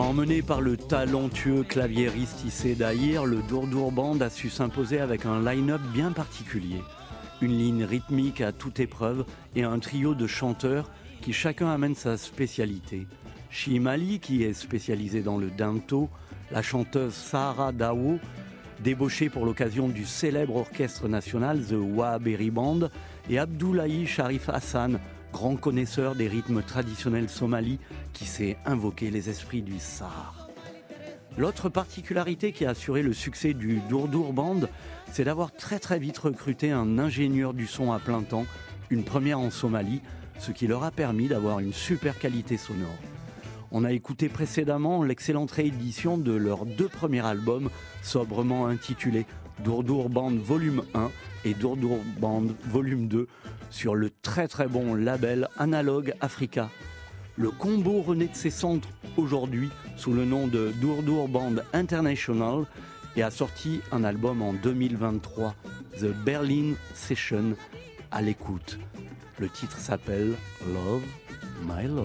Emmené par le talentueux claviériste Issé Dahir, le Dourdour Band a su s'imposer avec un line-up bien particulier. Une ligne rythmique à toute épreuve et un trio de chanteurs qui chacun amène sa spécialité. Chimali, qui est spécialisée dans le danto, la chanteuse Sahara Dawo, débauchée pour l'occasion du célèbre orchestre national The Wahhaberi Band, et Abdoulaye Sharif Hassan, grand connaisseur des rythmes traditionnels somalis qui sait invoquer les esprits du Sahar. L'autre particularité qui a assuré le succès du Dourdour Band, c'est d'avoir très vite recruté un ingénieur du son à plein temps, une première en Somalie, ce qui leur a permis d'avoir une super qualité sonore. On a écouté précédemment l'excellente réédition de leurs 2 premiers albums, sobrement intitulés Dourdour Band Volume 1 et Dourdour Band Volume 2 sur le très bon label Analog Africa. Le combo renaît de ses cendres aujourd'hui sous le nom de Dourdour Band International et a sorti un album en 2023, The Berlin Session, à l'écoute. Le titre s'appelle Love My Love.